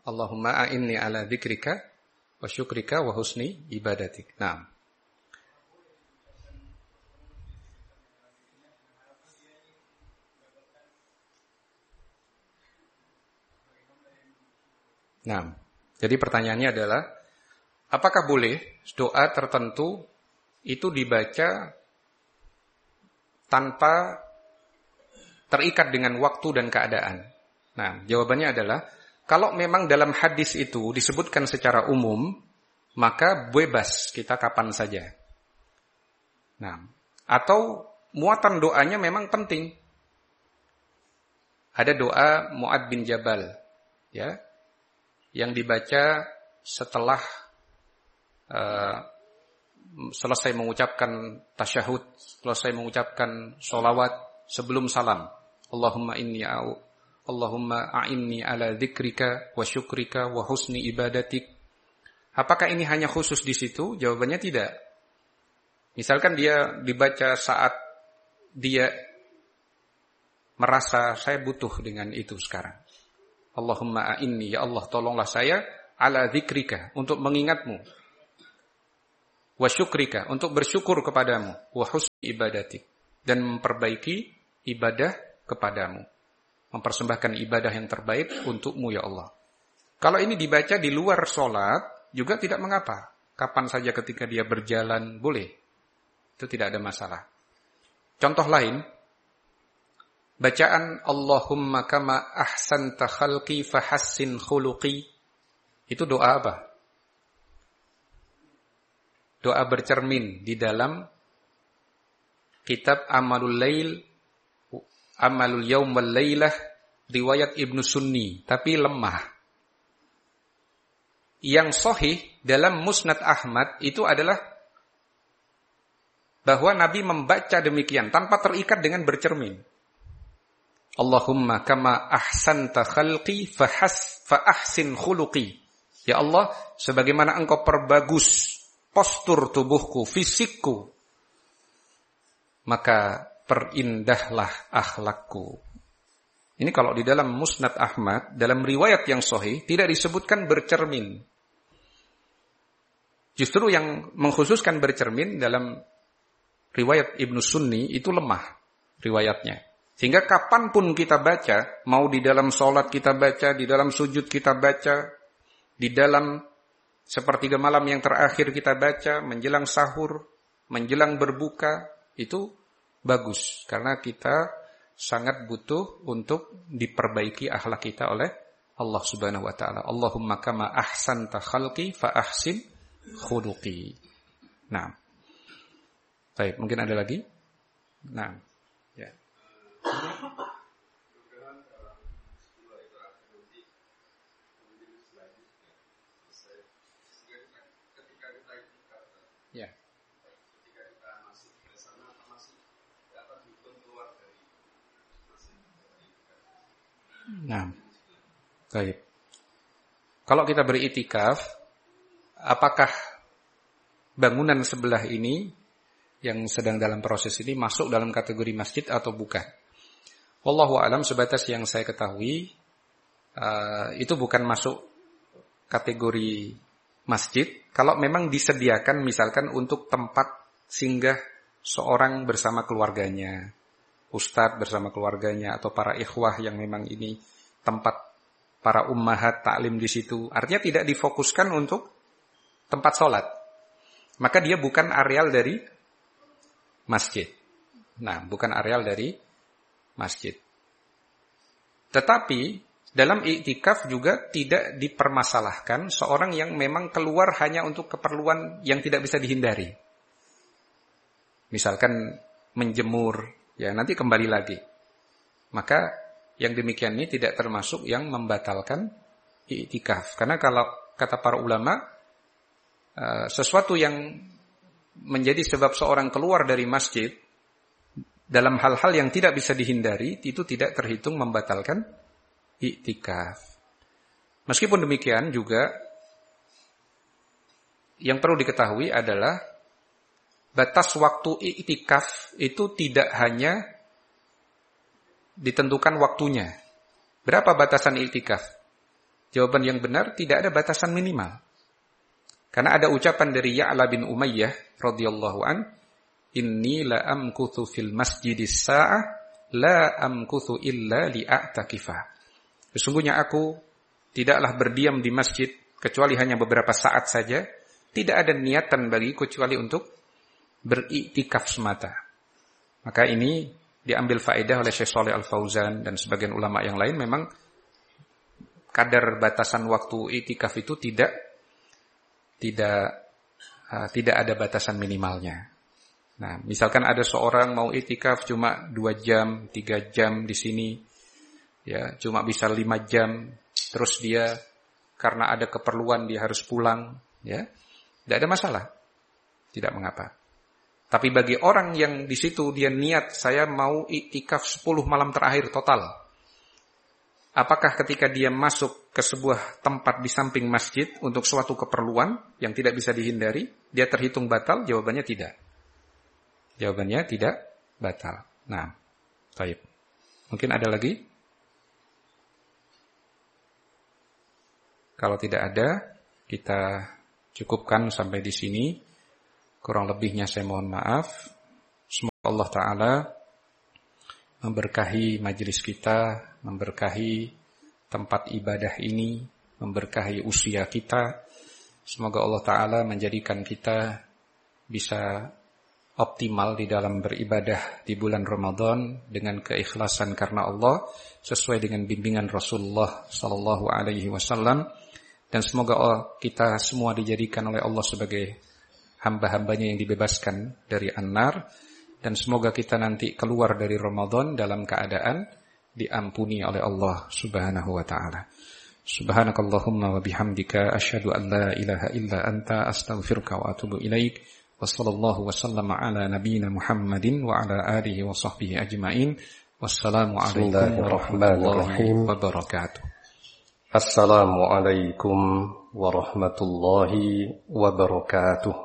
Allahumma a'inni ala dzikrika wa syukrika wa husni ibadatik. Naam. Nah, jadi pertanyaannya adalah, apakah boleh doa tertentu itu dibaca tanpa terikat dengan waktu dan keadaan? Nah, jawabannya adalah, kalau memang dalam hadis itu disebutkan secara umum, maka bebas kita kapan saja. Nah, atau muatan doanya memang penting. Ada doa Mu'adz bin Jabal, ya, yang dibaca setelah selesai mengucapkan tasyahud, selesai mengucapkan sholawat sebelum salam. Allahumma a'inni ala dzikrika wa syukrika wa husni ibadatik. Apakah ini hanya khusus di situ? Jawabannya tidak. Misalkan dia dibaca saat dia merasa saya butuh dengan itu sekarang. Allahumma a'inni, ya Allah tolonglah saya ala dzikrika, untuk mengingatmu, wa syukrika, untuk bersyukur kepadamu, wa husni ibadatik, dan memperbaiki ibadah kepadamu, mempersembahkan ibadah yang terbaik untukmu ya Allah. Kalau ini dibaca di luar sholat juga tidak mengapa, kapan saja ketika dia berjalan boleh, itu tidak ada masalah. Contoh lain, bacaan Allahumma kama ahsanta khalqi fahassin khuluqi, itu doa apa? Doa bercermin di dalam kitab Amalul Yaum wal Lailah riwayat Ibnu Sunni, tapi lemah. Yang sahih dalam Musnad Ahmad itu adalah bahwa Nabi membaca demikian tanpa terikat dengan bercermin. Allahumma kama ahsanta khalqi fa ahsin khuluqi. Ya Allah, sebagaimana engkau perbagus postur tubuhku, fisikku, maka perindahlah akhlakku. Ini kalau di dalam Musnad Ahmad, dalam riwayat yang sahih, tidak disebutkan bercermin. Justru yang mengkhususkan bercermin dalam riwayat Ibnu Sunni itu lemah riwayatnya. Sehingga kapanpun kita baca, mau di dalam sholat kita baca, di dalam sujud kita baca, di dalam sepertiga malam yang terakhir kita baca, menjelang sahur, menjelang berbuka, itu bagus. Karena kita sangat butuh untuk diperbaiki akhlak kita oleh Allah Subhanahu wa ta'ala. Allahumma kama ahsanta khalqi fa ahsin khuluqi. Nah. Baik, mungkin ada lagi? Nah. Ya. Ya. Nah, baik. Kalau kita beritikaf, apakah bangunan sebelah ini yang sedang dalam proses ini masuk dalam kategori masjid atau bukan? Wallahu a'lam, sebatas yang saya ketahui itu bukan masuk kategori masjid kalau memang disediakan misalkan untuk tempat singgah seorang bersama keluarganya, ustadz bersama keluarganya, atau para ikhwah yang memang ini tempat para ummahat taklim di situ. Artinya tidak difokuskan untuk tempat sholat. Maka dia bukan areal dari masjid. Nah, bukan areal dari masjid. Tetapi dalam iktikaf juga tidak dipermasalahkan seorang yang memang keluar hanya untuk keperluan yang tidak bisa dihindari. Misalkan menjemur, ya nanti kembali lagi. Maka yang demikian ini tidak termasuk yang membatalkan iktikaf. Karena kalau kata para ulama, sesuatu yang menjadi sebab seorang keluar dari masjid dalam hal-hal yang tidak bisa dihindari, itu tidak terhitung membatalkan iktikaf. Meskipun demikian juga, yang perlu diketahui adalah batas waktu iktikaf itu tidak hanya ditentukan waktunya. Berapa batasan iktikaf? Jawaban yang benar, tidak ada batasan minimal. Karena ada ucapan dari Ya'la bin Umayyah radhiyallahu an, inni la amkuthu fil masjidis sa'ah la amkuthu illa li'a'takifa. Sesungguhnya aku tidaklah berdiam di masjid kecuali hanya beberapa saat saja. Tidak ada niatan bagiku kecuali untuk beriktikaf semata. Maka ini diambil faedah oleh Syekh Shalih Al-Fauzan dan sebagian ulama yang lain. Memang kadar batasan waktu iktikaf itu tidak ada batasan minimalnya. Nah, misalkan ada seorang mau iktikaf cuma 2 jam, 3 jam di sini, ya, cuma bisa 5 jam, terus dia karena ada keperluan dia harus pulang, ya, tidak ada masalah, tidak mengapa. Tapi bagi orang yang di situ dia niat, saya mau iktikaf 10 malam terakhir total, apakah ketika dia masuk ke sebuah tempat di samping masjid untuk suatu keperluan yang tidak bisa dihindari, dia terhitung batal? Jawabannya tidak. Jawabannya tidak batal. Nah, baik. Mungkin ada lagi? Kalau tidak ada, kita cukupkan sampai di sini. Kurang lebihnya saya mohon maaf. Semoga Allah Ta'ala memberkahi majelis kita, memberkahi tempat ibadah ini, memberkahi usia kita. Semoga Allah Ta'ala menjadikan kita bisa optimal di dalam beribadah di bulan Ramadan dengan keikhlasan karena Allah, sesuai dengan bimbingan Rasulullah sallallahu alaihi wasallam. Dan semoga kita semua dijadikan oleh Allah sebagai hamba-hambanya yang dibebaskan dari an-nar. Dan semoga kita nanti keluar dari Ramadan dalam keadaan diampuni oleh Allah subhanahu wa ta'ala. Subhanakallahumma wa bihamdika asyhadu an la ilaha illa anta astaghfiruka wa atubu ilaik. Wa sallallahu wa sallama ala nabiyyina Muhammadin wa ala alihi wa sahbihi ajma'in. Wassalamu alaikum warahmatullahi wabarakatuh. Assalamualaikum warahmatullahi wabarakatuh.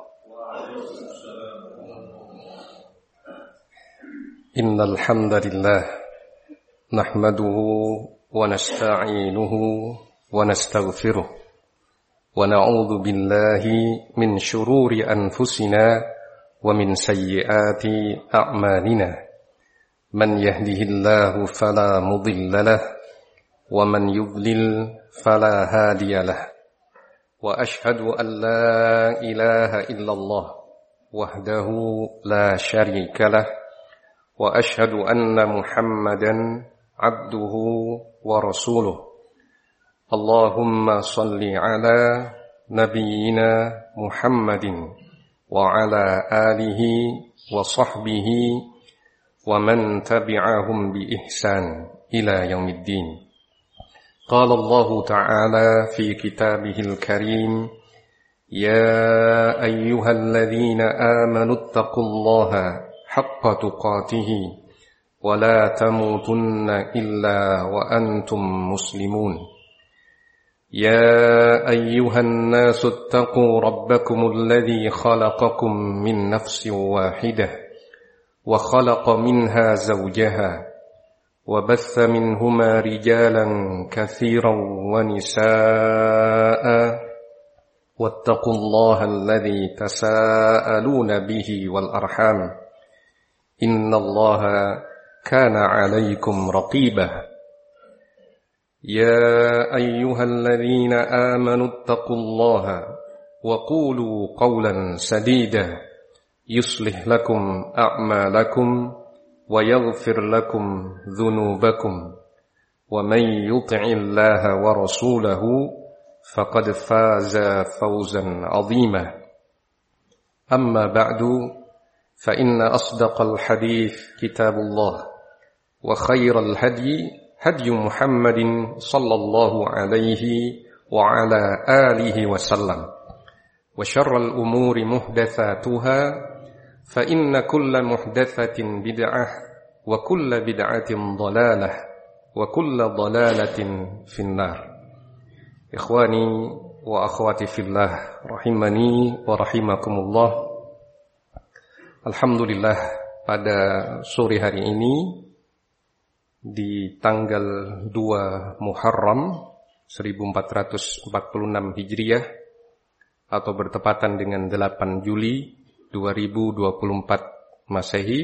Innal hamdalillah nahmaduhu wa nasta'inuhu wa nastaghfiruh wa na'udzu billahi min shururi anfusina wa min sayyiati a'malina. Man yahdihillahu fala mudilla lahu wa man yudlil fala hadiya lahu. Wa ashhadu an la ilaha illallah wahdahu la syarika lahu wa ashhadu anna Muhammadan abduhu wa rasuluh. Allahumma salli ala nabiyyina Muhammadin wa ala alihi wa sahbihi wa man tabi'ahum bi ihsan ila yaumiddin. Qala Allah Ta'ala fi kitabihil karim, ya ayyuhalladzina amanu ittaqullaha haqqa tuqatihi wa la tamutunna illa wa antum muslimun. Ya ayyuhan nasu ittaqu rabbakumul ladzi khalaqakum min nafsin wahidah wa khalaqa minha zawjaha wa batha minhuma rijalan katsiran wa nisaa'a wattaqullaha alladzi tasaaluna bihi wal arham innallaha kana 'alaykum raqiba. Ya ayyuhalladzina amanu ittaqullaha wa qulu qawlan sadida yuslih lakum a'malakum wa yaghfir lakum dhunubakum wa man yuti'illaha wa rasulahu faqad faza fawzan 'azima. Amma ba'du, fa inna asdaqal hadits kitabullah wa khairal hadyi hadyu Muhammadin sallallahu alaihi wa ala alihi wa sallam. Wa syarral umuri muhdatsatuha fa inna kulla muhdatsatin bid'ah wa kulla bid'atin dhalalah wa kulla dhalalatin finnar. Ikhwani wa akhwati fillah rahimani wa rahimakumullah. Alhamdulillah, pada sore hari ini di tanggal 2 Muharram 1446 Hijriah atau bertepatan dengan 8 Juli 2024 Masehi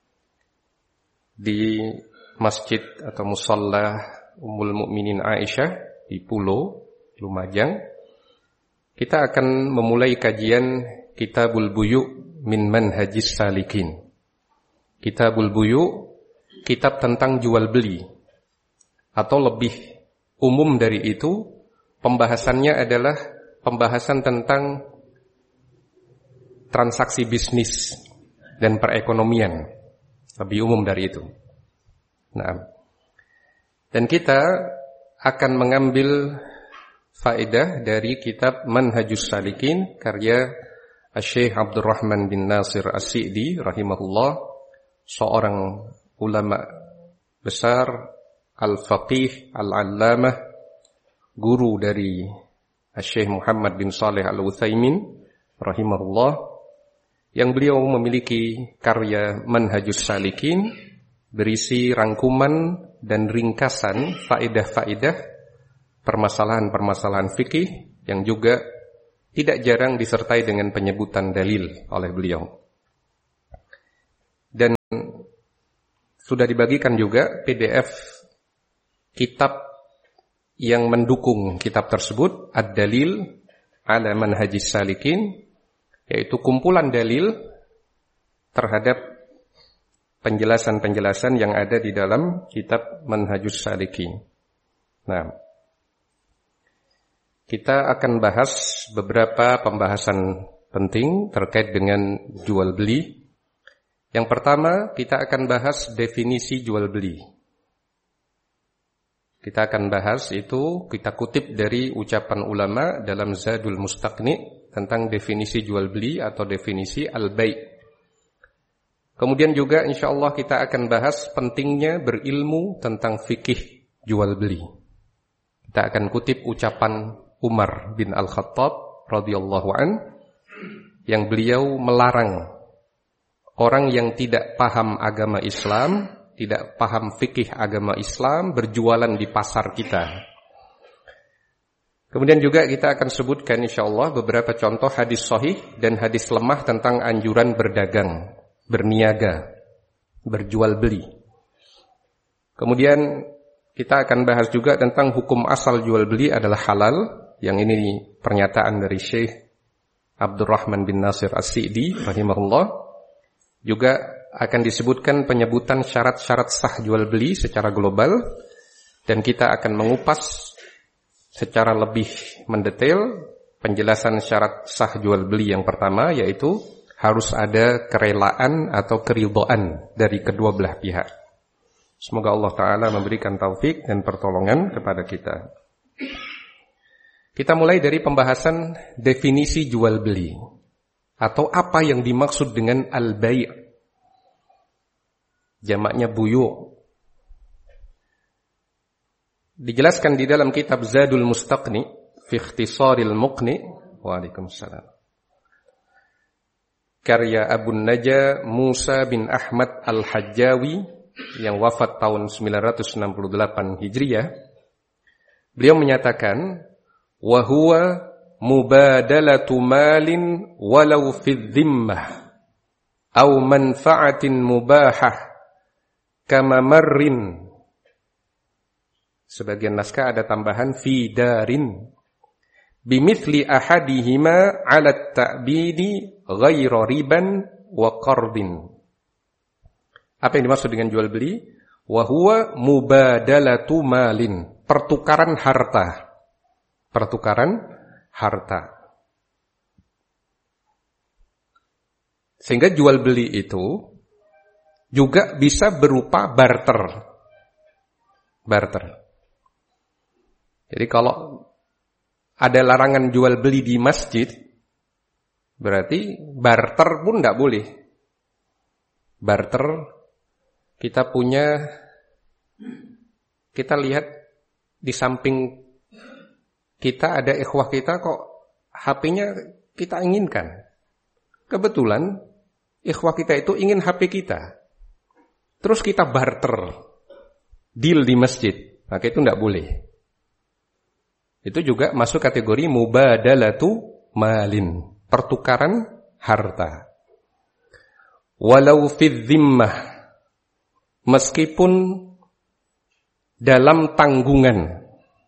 di Masjid atau Musalla Ummul Mukminin Aisyah di Pulo, Lumajang. Kita akan memulai kajian Kitabul Buyu' min Manhajis Salikin. Kitabul Buyu', kitab tentang jual beli, atau lebih umum dari itu, pembahasannya adalah pembahasan tentang transaksi bisnis dan perekonomian. Lebih umum dari itu. Nah, dan kita akan mengambil faedah dari kitab Manhajus Salikin karya Syekh Abdurrahman bin Nasir As-Sa'di rahimahullah, seorang ulama besar, al-faqih, al-allamah, guru dari Syekh Muhammad bin Saleh Al-Utsaimin rahimahullah, yang beliau memiliki karya Manhajus Salikin berisi rangkuman dan ringkasan faedah-faedah permasalahan-permasalahan fikih yang juga tidak jarang disertai dengan penyebutan dalil oleh beliau. Dan sudah dibagikan juga PDF kitab yang mendukung kitab tersebut, Ad-Dalil ala Manhajis Salikin, yaitu kumpulan dalil terhadap penjelasan-penjelasan yang ada di dalam kitab Manhajus Salikin. Nah, kita akan bahas beberapa pembahasan penting terkait dengan jual beli. Yang pertama, kita akan bahas definisi jual beli. Kita akan bahas itu, kita kutip dari ucapan ulama dalam Zadul Mustaqni tentang definisi jual beli atau definisi al-bai'. Kemudian juga insyaallah kita akan bahas pentingnya berilmu tentang fikih jual beli. Kita akan kutip ucapan Umar bin Al-Khattab radhiyallahu an, yang beliau melarang orang yang tidak paham agama Islam, tidak paham fikih agama Islam berjualan di pasar kita. Kemudian juga kita akan sebutkan insyaallah beberapa contoh hadis sahih dan hadis lemah tentang anjuran berdagang, berniaga, berjual beli. Kemudian kita akan bahas juga tentang hukum asal jual beli adalah halal, yang ini pernyataan dari Syekh Abdurrahman bin Nasir As-Sa'di rahimahullah. Juga akan disebutkan penyebutan syarat-syarat sah jual beli secara global, dan kita akan mengupas secara lebih mendetail penjelasan syarat sah jual beli yang pertama, yaitu harus ada kerelaan atau keridhaan dari kedua belah pihak. Semoga Allah Ta'ala memberikan taufik dan pertolongan kepada kita. Kita mulai dari pembahasan definisi jual beli atau apa yang dimaksud dengan al-bai'. Jamaknya buyu'. Dijelaskan di dalam kitab Zadul Mustaqni fi Ikhtisaril Muqni. Waalaikumsalam. Karya Abu Naja Musa bin Ahmad Al-Hajjawi yang wafat tahun 968 Hijriah. Beliau menyatakan, wa huwa mubadalatu malin walau fi dhimmah aw manfa'atin mubahah kama marrin. Sebagian naskah ada tambahan fi darin bimithli ahadihima 'ala at-ta'bidi ghairu riban wa qardin. Apa yang dimaksud dengan jual beli? Wa huwa mubadalatu malin, pertukaran harta. Pertukaran harta. Sehingga jual beli itu juga bisa berupa barter. Barter. Jadi kalau ada larangan jual beli di masjid, berarti barter pun tidak boleh. Barter, kita lihat di samping kita ada ikhwah kita kok HP-nya kita inginkan. Kebetulan ikhwah kita itu ingin HP kita. Terus kita barter, deal di masjid, maka itu tidak boleh. Itu juga masuk kategori mubadalatu malin, pertukaran harta. Walau fid dhimmah, meskipun dalam tanggungan.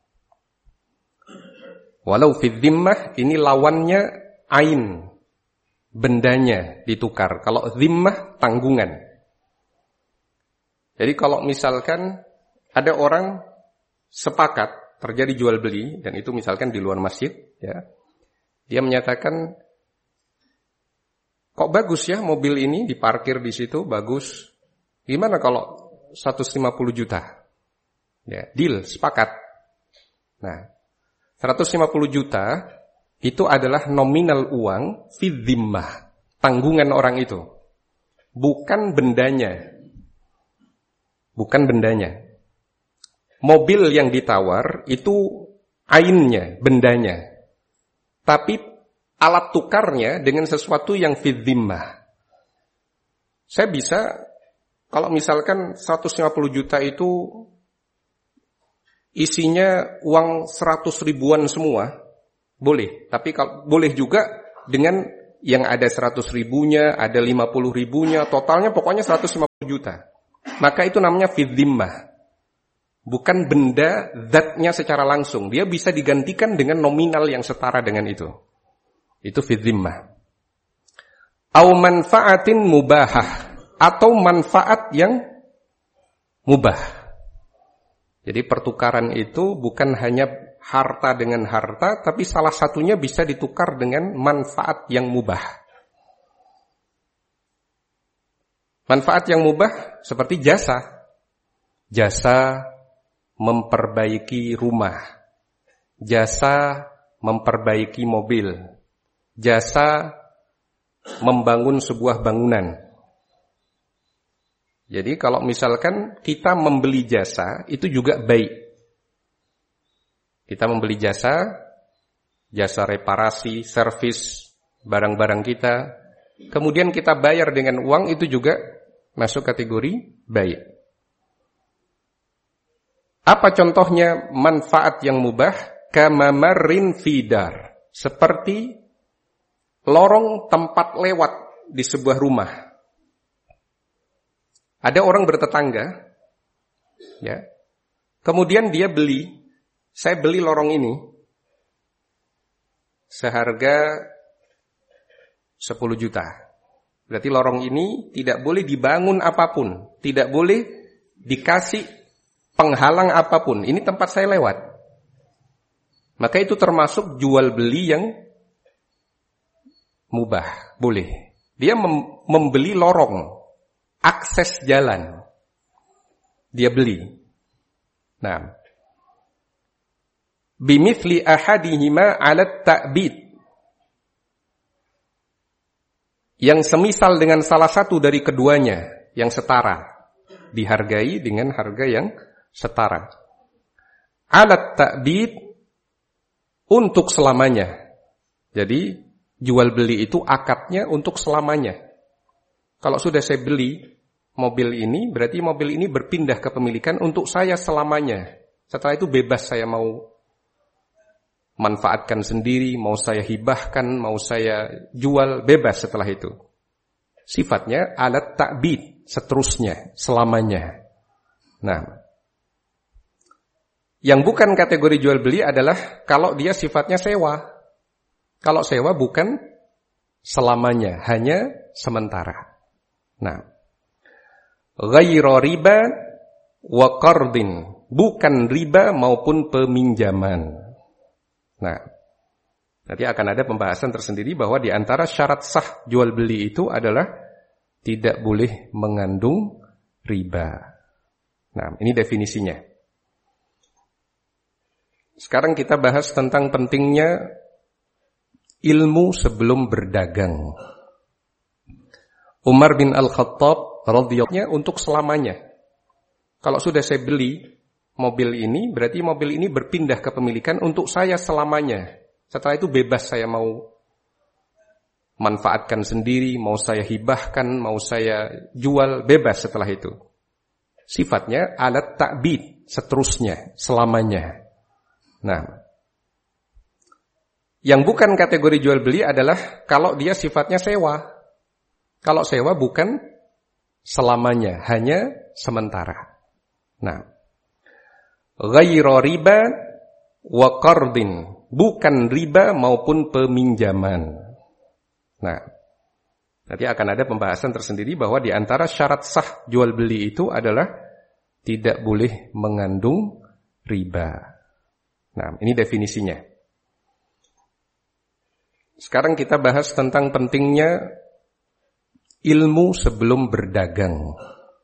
Walau fid dhimmah, ini lawannya ain, bendanya ditukar. Kalau dhimmah, tanggungan. Jadi kalau misalkan ada orang sepakat terjadi jual beli, dan itu misalkan di luar masjid, ya, dia menyatakan, kok bagus ya mobil ini diparkir di situ, bagus. Gimana kalau 150 juta? Ya, deal, sepakat. Nah, 150 juta itu adalah nominal uang fi dhimmah, tanggungan orang itu. Bukan bendanya. Bukan bendanya. Mobil yang ditawar itu ainnya, bendanya. Tapi alat tukarnya dengan sesuatu yang fi dhimmah. Saya bisa, kalau misalkan 150 juta itu isinya uang 100 ribuan semua, boleh. Tapi kalau boleh juga dengan yang ada 100 ribunya, ada 50 ribunya, totalnya pokoknya 150 juta. Maka itu namanya fi dhimmah. Bukan benda zatnya secara langsung. Dia bisa digantikan dengan nominal yang setara dengan itu. Itu fi dhimmah. Au manfaatin mubahah, atau manfaat yang mubah. Jadi pertukaran itu bukan hanya harta dengan harta, tapi salah satunya bisa ditukar dengan manfaat yang mubah. Manfaat yang mubah seperti jasa. Jasa memperbaiki rumah, jasa memperbaiki mobil, jasa membangun sebuah bangunan. Jadi kalau misalkan kita membeli jasa, itu juga baik. Kita membeli jasa, jasa reparasi, servis barang-barang kita, kemudian kita bayar dengan uang, itu juga masuk kategori baik. Apa contohnya manfaat yang mubah? Kamamarin fidar, seperti lorong tempat lewat di sebuah rumah. Ada orang bertetangga, ya. Kemudian dia beli, saya beli lorong ini seharga 10 juta. Berarti lorong ini tidak boleh dibangun apapun, tidak boleh dikasih penghalang apapun, ini tempat saya lewat. Maka itu termasuk jual beli yang mubah, boleh. Dia membeli lorong, akses jalan. Dia beli. Nah, bimithli ahadihima 'ala ta'bid. Yang semisal dengan salah satu dari keduanya, yang setara, dihargai dengan harga yang setara. Alat ta'bid, untuk selamanya. Jadi jual beli itu akadnya untuk selamanya. Kalau sudah saya beli mobil ini, berarti mobil ini berpindah kepemilikan untuk saya selamanya. Setelah itu bebas, saya mau manfaatkan sendiri, mau saya hibahkan, mau saya jual, bebas setelah itu. Sifatnya alat ta'bid, seterusnya, selamanya. Nah, yang bukan kategori jual beli adalah kalau dia sifatnya sewa. Kalau sewa bukan selamanya, hanya sementara. Nah, ghairu riba wa qardin, bukan riba maupun peminjaman. Nah, nanti akan ada pembahasan tersendiri bahwa di antara syarat sah jual beli itu adalah tidak boleh mengandung riba. Nah, ini definisinya. Sekarang kita bahas tentang pentingnya ilmu sebelum berdagang. Umar bin Al-Khattab radhiyallahu anhu untuk selamanya. Kalau sudah saya beli mobil ini, berarti mobil ini berpindah kepemilikan untuk saya selamanya. Setelah itu bebas, saya mau manfaatkan sendiri, mau saya hibahkan, mau saya jual, bebas setelah itu. Sifatnya alat ta'bid, seterusnya, selamanya. Nah, Yang bukan kategori jual beli adalah kalau dia sifatnya sewa. Kalau sewa bukan selamanya, hanya sementara. Nah, ghairu riba wa qardin, bukan riba maupun peminjaman. Nah, nanti akan ada pembahasan tersendiri bahwa di antara syarat sah jual beli itu adalah tidak boleh mengandung riba. Nah, ini definisinya. Sekarang kita bahas tentang pentingnya ilmu sebelum berdagang.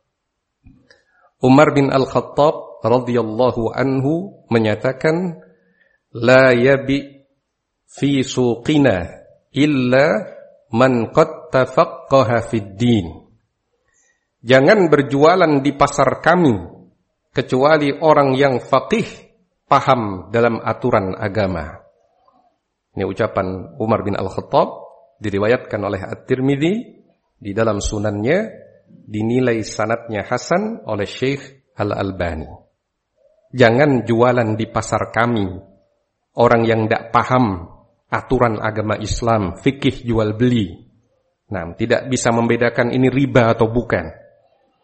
Umar bin Al-Khattab radhiyallahu anhu menyatakan, la yabi fi suqina illa man qad tafaqqaha fid din. Jangan berjualan di pasar kami kecuali orang yang faqih, paham dalam aturan agama. Ini ucapan Umar bin Al-Khattab, diriwayatkan oleh At-Tirmidzi di dalam sunannya, dinilai sanadnya hasan oleh Syekh Al-Albani. Jangan jualan di pasar kami orang yang tidak paham aturan agama Islam, fikih jual beli. Nah, tidak bisa membedakan ini riba atau bukan.